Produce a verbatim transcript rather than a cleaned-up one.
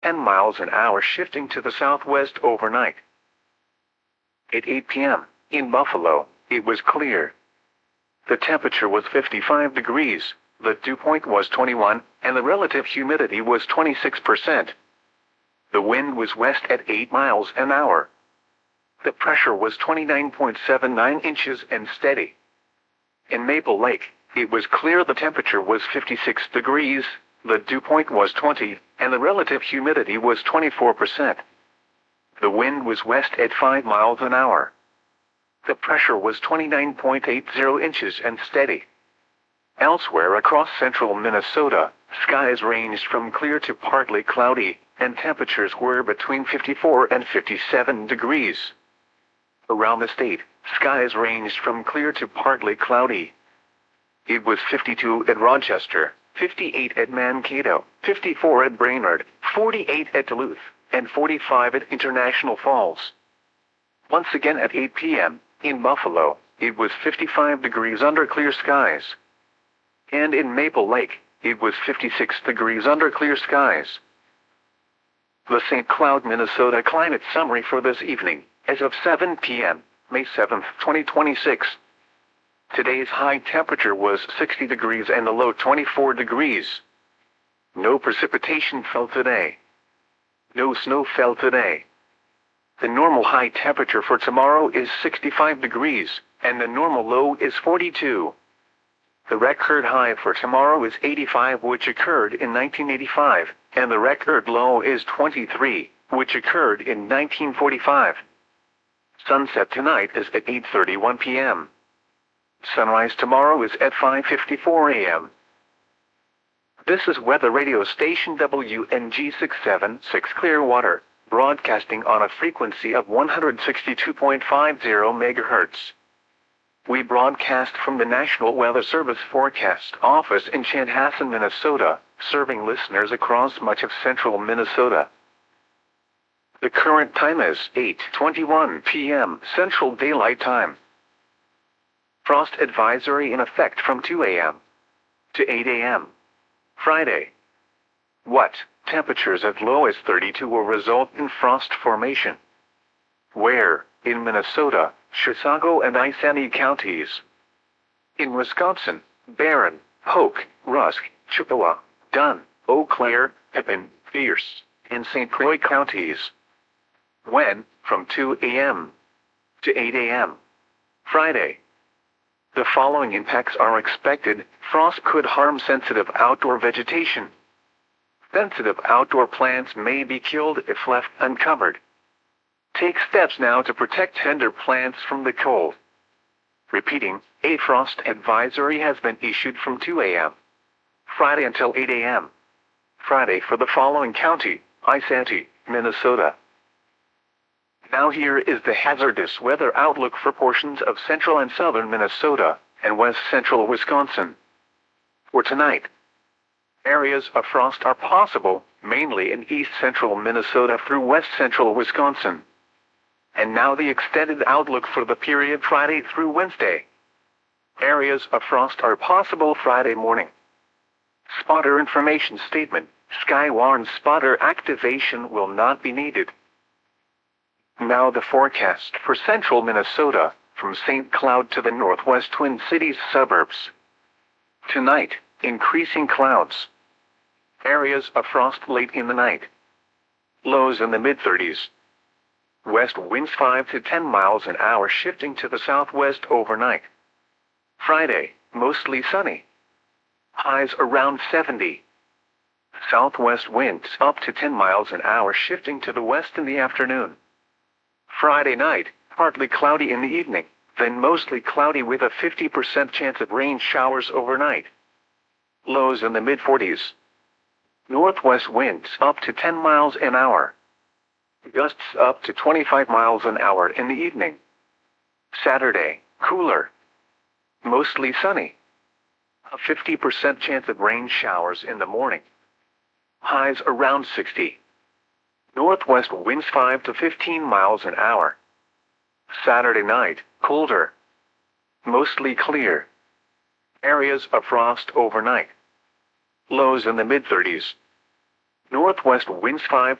ten miles an hour, shifting to the southwest overnight. At eight p m in Buffalo, it was clear. The temperature was fifty-five degrees, the dew point was twenty-one, and the relative humidity was twenty-six percent. The wind was west at eight miles an hour. The pressure was twenty-nine point seven nine inches and steady. In Maple Lake, it was clear. The temperature was fifty-six degrees, the dew point was twenty, and the relative humidity was twenty-four percent. The wind was west at five miles an hour. The pressure was twenty-nine point eight zero inches and steady. Elsewhere across central Minnesota, skies ranged from clear to partly cloudy, and temperatures were between fifty-four and fifty-seven degrees. Around the state, skies ranged from clear to partly cloudy. It was fifty-two at Rochester, fifty-eight at Mankato, fifty-four at Brainerd, forty-eight at Duluth, and forty-five at International Falls. Once again at eight p m in Buffalo, it was fifty-five degrees under clear skies. And in Maple Lake, it was fifty-six degrees under clear skies. The Saint Cloud, Minnesota climate summary for this evening, as of seven p m, May seventh, twenty twenty-six. Today's high temperature was sixty degrees and the low twenty-four degrees. No precipitation fell today. No snow fell today. The normal high temperature for tomorrow is sixty-five degrees, and the normal low is forty-two. The record high for tomorrow is eighty-five, which occurred in nineteen eighty-five, and the record low is twenty-three, which occurred in nineteen forty-five. Sunset tonight is at eight thirty-one p m Sunrise tomorrow is at five fifty-four a m This is weather radio station W N G six seventy-six Clearwater, broadcasting on a frequency of one hundred sixty-two point five zero megahertz. We broadcast from the National Weather Service Forecast Office in Chanhassen, Minnesota, serving listeners across much of central Minnesota. The current time is eight twenty-one p m Central Daylight Time. Frost advisory in effect from two a m to eight a m Friday. What? Temperatures as low as thirty-two will result in frost formation. Where? In Minnesota, Chisago and Iceni counties. In Wisconsin, Barron, Polk, Rusk, Chippewa, Dunn, Eau Claire, Pepin, Pierce, and Saint Croix counties. When? From two a m to eight a m Friday. The following impacts are expected. Frost could harm sensitive outdoor vegetation. Sensitive outdoor plants may be killed if left uncovered. Take steps now to protect tender plants from the cold. Repeating, a frost advisory has been issued from two a m Friday until eight a m Friday for the following county: Iceni, Minnesota. Now here is the hazardous weather outlook for portions of central and southern Minnesota, and west central Wisconsin. For tonight, areas of frost are possible, mainly in east central Minnesota through west central Wisconsin. And now the extended outlook for the period Friday through Wednesday. Areas of frost are possible Friday morning. Spotter information statement: Skywarn spotter activation will not be needed. Now the forecast for central Minnesota, from Saint Cloud to the northwest Twin Cities suburbs. Tonight, increasing clouds. Areas of frost late in the night. Lows in the mid thirties. West winds five to ten miles an hour, shifting to the southwest overnight. Friday, mostly sunny. Highs around seventy. Southwest winds up to ten miles an hour, shifting to the west in the afternoon. Friday night, partly cloudy in the evening, then mostly cloudy with a fifty percent chance of rain showers overnight. Lows in the mid forties. Northwest winds up to ten miles an hour. Gusts up to twenty-five miles an hour in the evening. Saturday, cooler. Mostly sunny. A fifty percent chance of rain showers in the morning. Highs around sixty. Northwest winds five to fifteen miles an hour. Saturday night, colder. Mostly clear. Areas of frost overnight. Lows in the mid thirties. Northwest winds five